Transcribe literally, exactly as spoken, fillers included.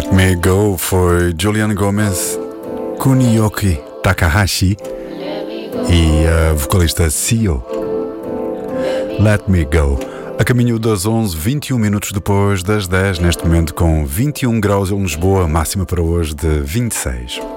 Let Me Go foi Julian Gomez, Kuniyoki Takahashi e a vocalista Sio. Let Me Go. A caminho das onze, vinte e um minutos depois das dez, neste momento com vinte e um graus em Lisboa, máxima para hoje de vinte e seis.